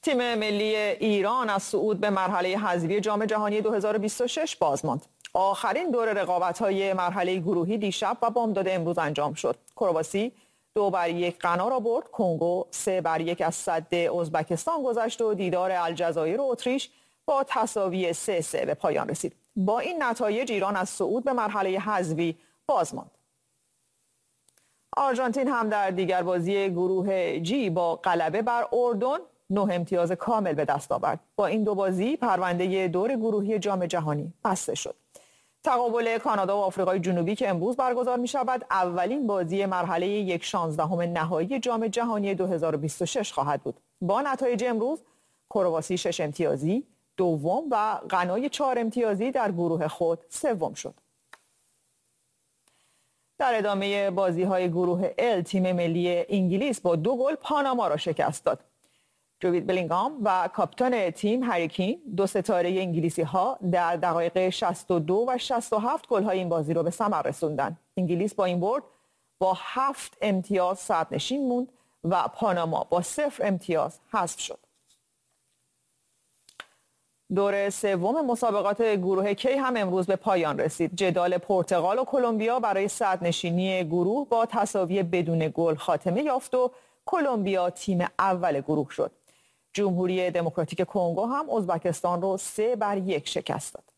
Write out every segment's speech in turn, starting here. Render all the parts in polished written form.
تیم ملی ایران از صعود به مرحله حذفی جام جهانی 2026 باز ماند. آخرین دور رقابت‌های مرحله گروهی دیشب و بامداد امروز انجام شد. کرواسی 2-1 غنا را برد، کنگو 3-1 از سد ازبکستان گذشت و دیدار الجزایر و اتریش با تساوی 3-3 به پایان رسید. با این نتایج ایران از صعود به مرحله حذفی باز ماند. آرژانتین هم در دیگر بازی گروه جی با غلبه بر اردن 9 امتیاز کامل به دست آورد. با این دو بازی پرونده دور گروهی جام جهانی بسته شد. تقابل کانادا و آفریقای جنوبی که امروز برگزار می شود اولین بازی مرحله 1/16 نهایی جام جهانی 2026 خواهد بود. با نتایج امروز کرواسی 6 امتیازی دوم و غنای 4 امتیازی در گروه خود سوم شد. در ادامه بازی‌های گروه ال تیم ملی انگلیس با 2 گل پاناما را شکست داد. جوید بلینگام و کاپیتان تیم هری کین، 2 ستاره انگلیسی‌ها در دقایق 62 و 67 گل‌های این بازی را به ثمر رسوندند. انگلیس با این برد با 7 امتیاز صدرنشین موند و پاناما با 0 امتیاز حذف شد. دور سوم مسابقات گروه کی هم امروز به پایان رسید. جدال پرتغال و کلمبیا برای صدرنشینی گروه با تساوی بدون گل خاتمه یافت و کلمبیا تیم اول گروه شد. جمهوری دموکراتیک کنگو هم ازبکستان رو 3-1 شکست داد.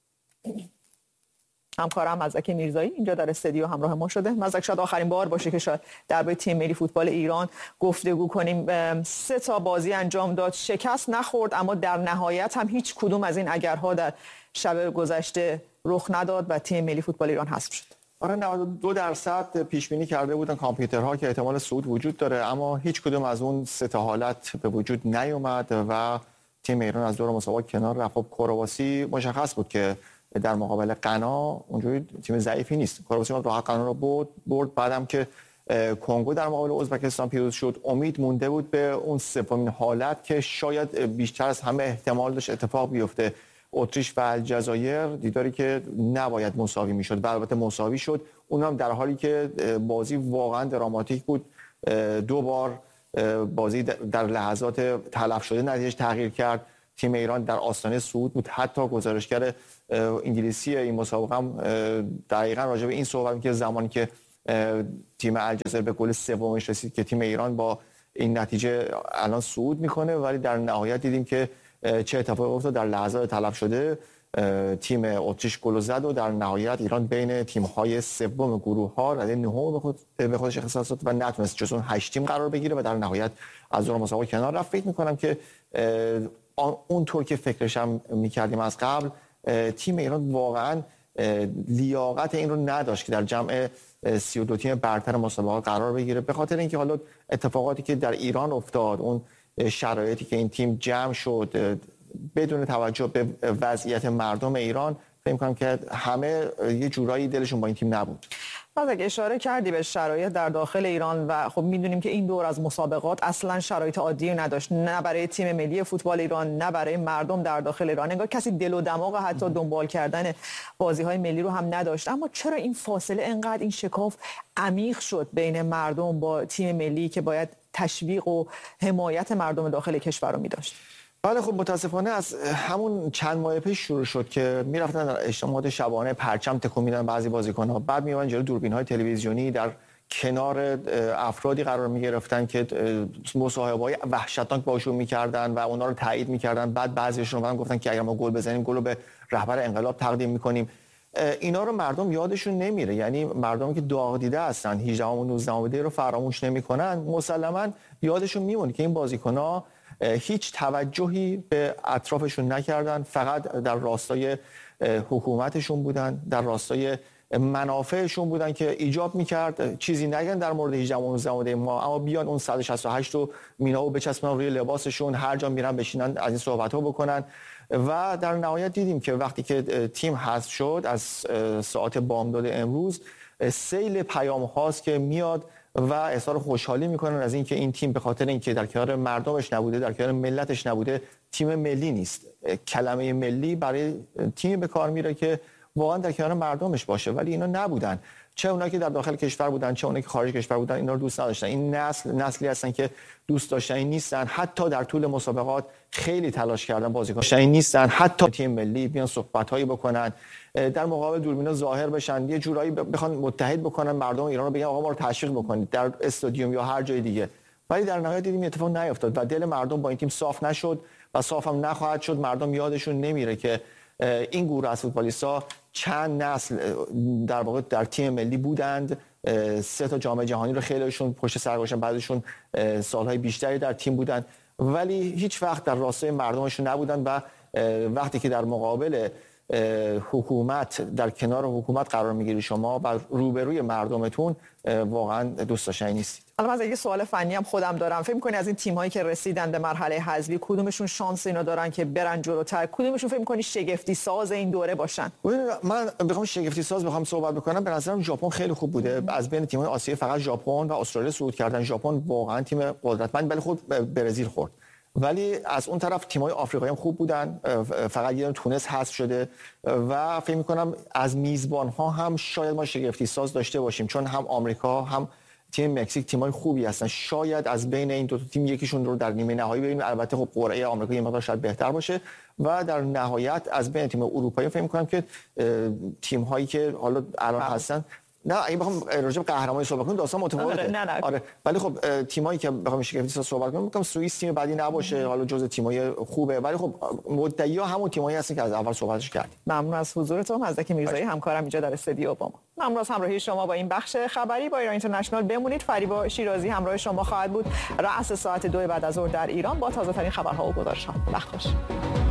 همکارم مزدک میرزایی اینجا در استودیو همراه ما شده. مزدک، شاید آخرین بار باشه که شاید درباره تیم ملی فوتبال ایران گفتگو کنیم. 3 تا بازی انجام داد، شکست نخورد، اما در نهایت هم هیچ کدوم از این اگرها در شب گذشته رخ نداد و تیم ملی فوتبال ایران حذف شد. آره، 92% پیش بینی کرده بودن کامپیوترها که احتمال صعود وجود داره، اما هیچ کدوم از اون 3 تا حالت به وجود نیومد و تیم ایران از دور مسابقات کنار رفت. کرواسی مشخص بود که در مقابل غنا اونجوری تیم ضعیفی نیست. کرواسی راحت غنا رو برد. بعدم که کنگو در مقابل ازبکستان پیروز شد، امید مونده بود به اون سومین حالت که شاید بیشتر از همه احتمال داشت اتفاق بیفته. اتریش و الجزایر، دیداری که نباید مساوی میشد و البته مساوی شد، اونم در حالی که بازی واقعا دراماتیک بود. 2 بار بازی در لحظات تلف شده نتیجه تغییر کرد. تیم ایران در آستانه صعود بود. حتی گزارشگر انگلیسی این مسابقه هم دقیقاً راجع به این صحبت می‌کرد زمانی که تیم الجزایر به گل سومش رسید که تیم ایران با این نتیجه الان صعود میکنه، ولی در نهایت دیدیم که چه اتفاقی افتاد. در لحظات تلف شده تیم اتریش گل زد و در نهایت ایران بین تیم‌های سوم گروه‌ها رده نهم به خودش اختصاص داد و نتونست جز اون 8 تیم قرار بگیره و در نهایت از دور مسابقه کنار رفت. فکر می‌کنم که اونطور که فکرش هم می‌کردیم از قبل، تیم ایران واقعاً لیاقت این رو نداشت که در جمع 32 تیم برتر مسابقات قرار بگیره، به خاطر اینکه حالا اتفاقاتی که در ایران افتاد، اون شرایطی که این تیم جمع شد بدون توجه به وضعیت مردم ایران، فکر می‌کنم که همه یه جورایی دلشون با این تیم نبود. اگه اشاره کردی به شرایط در داخل ایران و خب میدونیم که این دور از مسابقات اصلا شرایط عادی نداشت، نه برای تیم ملی فوتبال ایران نه برای مردم در داخل ایران. انگار کسی دل و دماغ حتی دنبال کردن بازی‌های ملی رو هم نداشت. اما چرا این فاصله انقدر، این شکاف عمیق شد بین مردم با تیم ملی که باید تشویق و حمایت مردم داخل کشور رو می‌داشت؟ بله، خب متاسفانه از همون چند ماه پیش شروع شد که میرفتن در اجتماعات شبانه پرچم تکون میدن بعضی بازیکن‌ها، بعد میومدن جلوی دوربین‌های تلویزیونی در کنار افرادی قرار می‌گرفتن که مصاحبه‌های وحشتناک باشون می‌کردن و اونا رو تایید می‌کردن. بعد بعضیشون اومدن گفتن که اگر ما گل بزنیم گل رو به رهبر انقلاب تقدیم می‌کنیم. اینا رو مردم یادشون نمیره، یعنی مردمی که داغ دیده هستن 18 و 19 دی رو فراموش نمی‌کنن، مسلماً یادشون میمونه که این بازیکن‌ها هیچ توجهی به اطرافشون نکردن، فقط در راستای حکومتشون بودن، در راستای منافعشون بودن که ایجاب میکرد چیزی نگن در مورد 18 و 19 دی ما، اما بیان اون 168 رو میناو بچسبونن روی لباسشون، هر جا میرن بشینن از این صحبت‌ها بکنن. و در نهایت دیدیم که وقتی که تیم حذف شد از ساعت بامداد امروز، سیل پیام هاست که میاد و اظهار خوشحالی میکنن از اینکه این تیم به خاطر اینکه در کنار مردمش نبوده، در کنار ملتش نبوده، تیم ملی نیست. کلمه ملی برای تیم به کار میره که واقعا در کنار مردمش باشه، ولی اینا نبودن. چه اونایی که در داخل کشور بودن چه اونایی که خارج کشور بودن اینا رو دوست نداشتن. این نسلی هستن که دوست داشتنی نیستن. حتی در طول مسابقات خیلی تلاش کردن بازیکنان نیستن، حتی تیم ملی بیان صحبت‌هایی بکنن، در مقابل دوربینا ظاهر بشن، یه جورایی بخوان متحد بکنن مردم ایران رو، بگن آقا ما رو تشویق بکنید در استادیوم یا هر جای دیگه. ولی در نهایت دیدیم اتفاق نیفتاد و دل مردم با این تیم صاف نشد و صاف هم نخواهد شد. مردم یادشون نمیره که این گروه از فوتبالیست‌ها چند نسل در واقع در تیم ملی بودند، 3 تا جام جهانی رو خیلیشون پشت سر گذاشتن، بعضیشون سالهای بیشتری در تیم بودند، ولی هیچ وقت در راستای مردمشون نبودن و وقتی که در مقابل حکومت، در کنار حکومت قرار میگیری شما و روبروی مردمتون، واقعا دوست داشتنی نیستید. حالا من یه سوال فنی هم خودم دارم. فکر می‌کنی از این تیم‌هایی که رسیدن به مرحله حذفی کدومشون شانس اینو دارن که برن جلوتر؟ کدومشون فکر می‌کنی شگفتی ساز این دوره باشن؟ من بخوام شگفتی ساز بخوام صحبت بکنم، به نظرم ژاپن خیلی خوب بوده. از بین تیم‌های آسیایی فقط ژاپن و استرالیا صعود کردن. ژاپن واقعا تیم قدرتمند، ولی خود برزیل خورد. ولی از اون طرف تیم‌های آفریقایی هم خوب بودن، فقط یه تونس حذف شده و فکر می‌کنم از میزبان‌ها هم شاید ما شگفتی ساز داشته باشیم، چون هم آمریکا هم تیم مکزیک تیم‌های خوبی هستن. شاید از بین این دو تا تیم یکیشون رو در نیمه نهایی ببینیم. البته خب قرعه آمریکا یه مقدار شاید بهتر باشه و در نهایت از بین تیم اروپایی فکر می‌کنم که تیم‌هایی که حالا الان هستن، نه اگه بخوام راجع به قهرمانی صحبت کنیم داستان متفاوته. آره ولی خب تیمایی که بخوام شگفتی ساز صحبت کنیم، میگم سوئیس تیم بعدی نباشه، حالا جزء تیمای خوبه، ولی خب مدعی‌ها همون تیمایی هستن که از اول صحبتش کردیم. ممنون از حضورتون. مزدک میرزایی همکارم اینجا در استودیو با ما. ممنون از همراهی شما با این بخش خبری با ایران اینترنشنال. بمونید. فریبا شیرازی همراه شما خواهد بود. رأس ساعت 2 بعد از ظهر در ایران با تازه‌ترین خبرها و گزارش‌ها. وقت خوش.